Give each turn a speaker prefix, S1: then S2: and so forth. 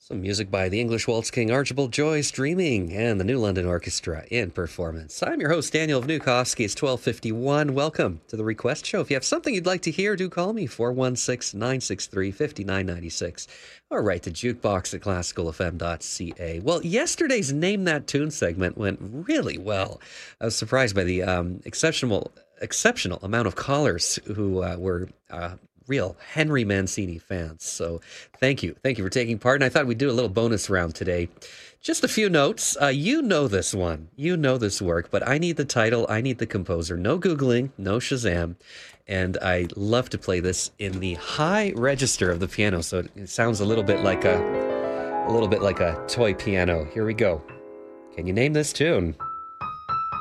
S1: Some music by the English Waltz King Archibald Joyce, Dreaming, and the New London Orchestra in performance. I'm your host, Daniel Vnukoski. It's 12:51. Welcome to the Request Show. If you have something you'd like to hear, do call me, 416-963-5996, or write to jukebox at classicalfm.ca. Well, yesterday's Name That Tune segment went really well. I was surprised by the exceptional amount of callers who were real Henry Mancini fans. So thank you for taking part. And I thought we'd do a little bonus round today. Just a few notes. You know this one. You know this work, but I need the title. I need the composer. No Googling, no Shazam. And I love to play this in the high register of the piano. So it sounds a little bit like a toy piano. Here we go. Can you name this tune?